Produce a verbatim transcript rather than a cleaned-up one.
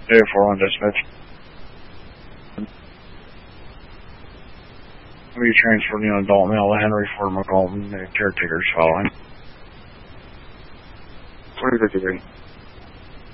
Data four one dispatch. We transferred an adult male to Henry Ford McCollum. The caretaker's following. twenty fifty-three.